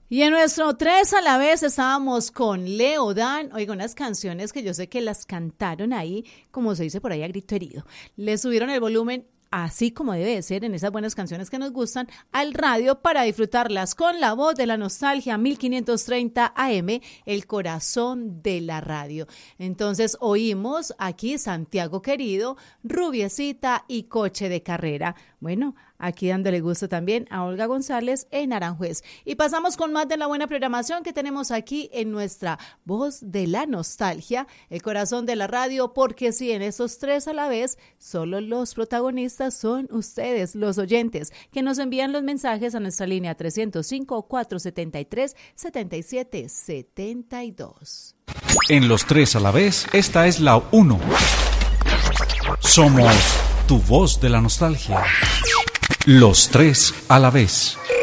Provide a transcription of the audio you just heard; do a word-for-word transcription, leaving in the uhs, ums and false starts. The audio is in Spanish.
Y en nuestro tres a la vez estábamos con Leodán. Oiga, unas canciones que yo sé que las cantaron ahí, como se dice por ahí, a grito herido. Le subieron el volumen, así como debe de ser, en esas buenas canciones que nos gustan, al radio para disfrutarlas con la voz de la nostalgia, mil quinientos treinta A M, el corazón de la radio. Entonces oímos aquí Santiago Querido, Rubiecita y Coche de Carrera. Bueno, aquí dándole gusto también a Olga González en Aranjuez. Y pasamos con más de la buena programación que tenemos aquí en nuestra voz de la nostalgia, el corazón de la radio, porque sí, en esos tres a la vez, solo los protagonistas son ustedes, los oyentes, que nos envían los mensajes a nuestra línea trescientos cinco, cuatrocientos setenta y tres, setenta y siete setenta y dos. En los tres a la vez, esta es la uno. Somos tu voz de la nostalgia. Los tres a la vez.